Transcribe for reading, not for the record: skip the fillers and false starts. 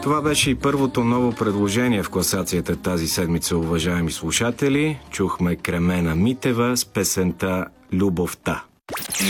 Това беше и първото ново предложение в класацията тази седмица, уважаеми слушатели. Чухме Кремена Митева с песента «Любовта».